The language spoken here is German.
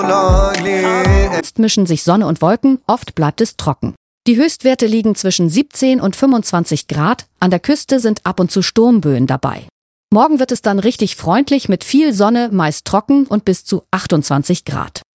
Jetzt mischen sich Sonne und Wolken, oft bleibt es trocken. Die Höchstwerte liegen zwischen 17 und 25 Grad, an der Küste sind ab und zu Sturmböen dabei. Morgen wird es dann richtig freundlich mit viel Sonne, meist trocken und bis zu 28 Grad.